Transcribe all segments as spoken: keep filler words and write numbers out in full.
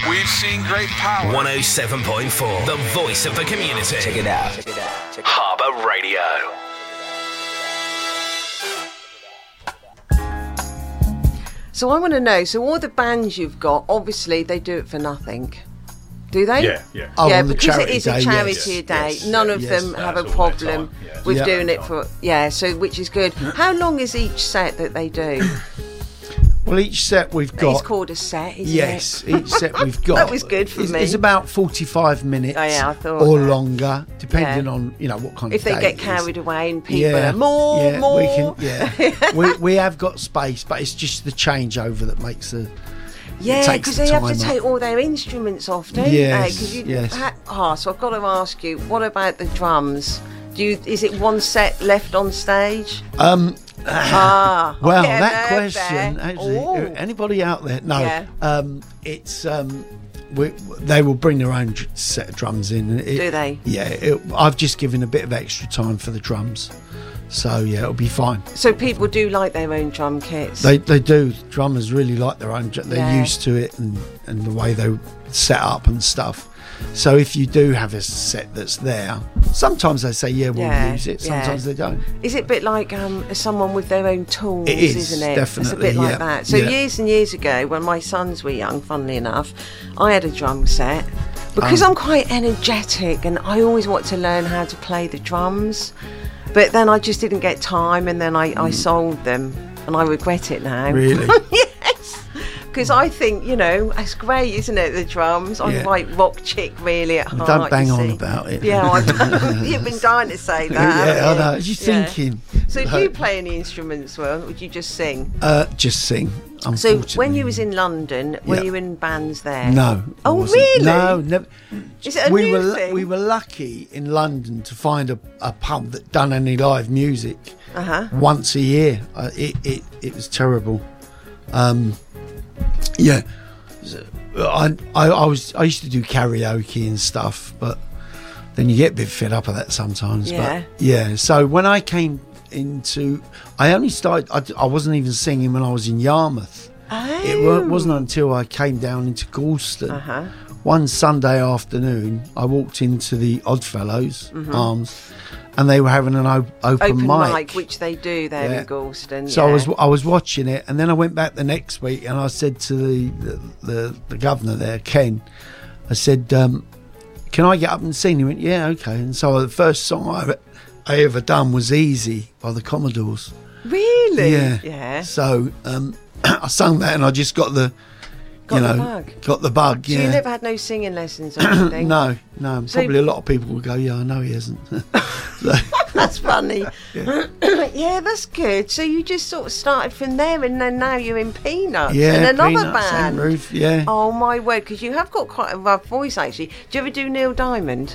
We've seen great power. one oh seven point four, the voice of the community. Check it out. Check it out. Check it out. Harbour Radio. So I want to know, so all the bands you've got, obviously they do it for nothing. Do they? Yeah, yeah. Oh, yeah, on the because it charity is a day, charity yes. day. Yes, None yeah, of yes, them have that's a all their problem time, yeah. with Yeah. doing it for, yeah, so which is good. How long is each set that they do? Well, each set we've got. It's called a set, isn't Yes, it? each set we've got. That was good for is, me. Is about forty-five minutes. Oh, yeah, I thought or that. longer, depending Yeah. on you know what kind If of they day get it is. carried away and people yeah, are more, yeah, more. We can, yeah, we we have got space, but it's just the changeover that makes the. Yeah, takes because the they have to time take up. all their instruments off, don't Yes, they? 'Cause you, yes. Ha- oh, so I've got to ask you, what about the drums? Do you? Is it one set left on stage? Um, ah, I'm well, getting that there, question, there. actually, Ooh. anybody out there? No, Yeah. um, it's um, we, they will bring their own dr- set of drums in. It- Do they? Yeah, it, I've just given a bit of extra time for the drums, so yeah, it'll be fine. So people do like their own drum kits. They they do. Drummers really like their own. dr- They're Yeah. used to it and and the way they set up and stuff. So if you do have a set that's there, sometimes they say yeah we'll Yeah, use it. yeah. Sometimes they don't. Is it a bit like um, someone with their own tools, It is, isn't it? definitely, It's a bit like yeah, that. So yeah. years and years ago, when my sons were young, funnily enough, I had a drum set. Because Um, I'm quite energetic and I always want to learn how to play the drums. But then I just didn't get time and then I, I sold them and I regret it now. Mm. Really? Yes. Because I think, you know, it's great, isn't it, the drums? I'm Yeah. quite rock chick, really, at heart. Don't bang you on see. about it. Yeah, I've, you've been dying to say that. yeah, I haven't know. you? You're Yeah. thinking. So do like, you play any instruments, well, or do you just sing? Uh, just sing. So Unfortunately. when you was in London, were Yeah. you in bands there? No. I Oh, wasn't. really? No, never. Is it a we new were lu- thing? we were lucky in London to find a, a pub that done any live music Uh-huh. once a year. Uh, it, it it was terrible. Um, yeah, So, I, I I was I used to do karaoke and stuff, but then you get a bit fed up of that sometimes. Yeah. But yeah. So when I came into, I only started. I, I wasn't even singing when I was in Yarmouth. Oh. It wa- wasn't until I came down into Galston. Uh-huh. One Sunday afternoon, I walked into the Oddfellows Arms, and they were having an op- open, Open mic. mic, which they do there Yeah. in Galston. So yeah. I was I was watching it, and then I went back the next week, and I said to the the, the, the governor there, Ken, I said, um, "Can I get up and sing?" He went, "Yeah, okay." And so the first song I ever, I ever done was "Easy" by the Commodores. Really? Yeah. Yeah. So um, I sung that, and I just got the, Got you the know, bug. got the bug. So Yeah. you never had no singing lessons or anything? No, no. So- Probably a lot of people would go, "Yeah, I know he hasn't." So, That's funny. Yeah. That's good. So you just sort of started from there and then now you're in Peanuts yeah, and another Peanuts, band. Sunroof, yeah. Oh my word, because you have got quite a rough voice actually. Do you ever do Neil Diamond?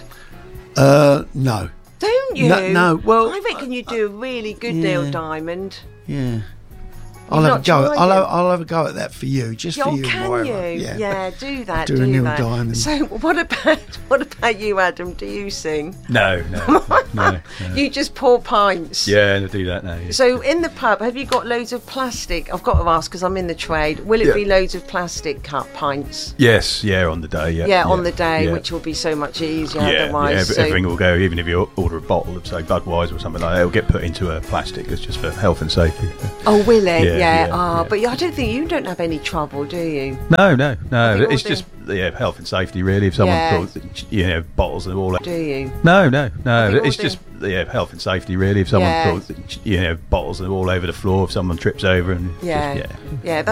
Uh, no. Don't you? No, no, well, I reckon you do a really good yeah. Neil Diamond. Yeah. I'll You've have a not go. tried I'll it? have, I'll have a go at that for you, just for Oh, you, can Moira. you? Yeah. do that. Do Do, a Neil that. Diamond. So, what about what about you, Adam? Do you sing? No, no, no, no. You just pour pints. Yeah, I do that now. Yeah. So, in the pub, have you got loads of plastic? I've got to ask because I'm in the trade. Will it Yeah. be loads of plastic cup pints? Yes, yeah, on the day. Yeah, Yeah, on the day, yeah. which will be so much easier Yeah, yeah, otherwise. but so, everything will go. Even if you order a bottle of, say, Budweiser or something like that, it'll get put into a plastic. It's just for health and safety. oh, will it? Yeah, Yeah. yeah, Ah, yeah. but I don't think you don't have any trouble, do you? No, no, no. think It's all just yeah, health and safety really. If someone Yeah. puts, you know, bottles and all. Do you? No, no, no. think all It's do. just yeah, health and safety really. If someone Yeah. puts, you know, bottles and all over the floor, if someone trips over and Yeah. just, yeah. Yeah.